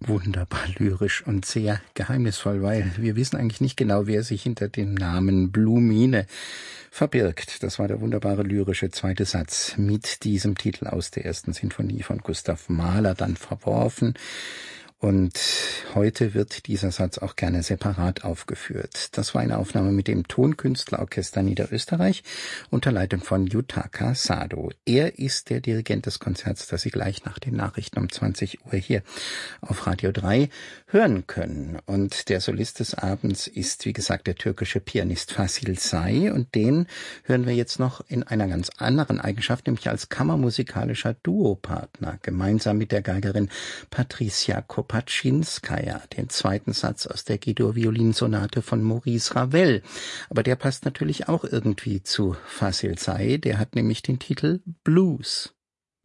Wunderbar lyrisch und sehr geheimnisvoll, weil wir wissen eigentlich nicht genau, wer sich hinter dem Namen Blue Mine verbirgt. Das war der wunderbare lyrische zweite Satz mit diesem Titel aus der ersten Sinfonie von Gustav Mahler, dann verworfen. Und heute wird dieser Satz auch gerne separat aufgeführt. Das war eine Aufnahme mit dem Tonkünstlerorchester Niederösterreich unter Leitung von Yutaka Sado. Er ist der Dirigent des Konzerts, das Sie gleich nach den Nachrichten um 20 Uhr hier auf Radio 3 hören können. Und der Solist des Abends ist, wie gesagt, der türkische Pianist Fasil Say. Und den hören wir jetzt noch in einer ganz anderen Eigenschaft, nämlich als kammermusikalischer Duopartner, gemeinsam mit der Geigerin Patricia Kopatschinskaja, den zweiten Satz aus der G-Dur-Violinsonate von Maurice Ravel. Aber der passt natürlich auch irgendwie zu Fasil Say, der hat nämlich den Titel Blues.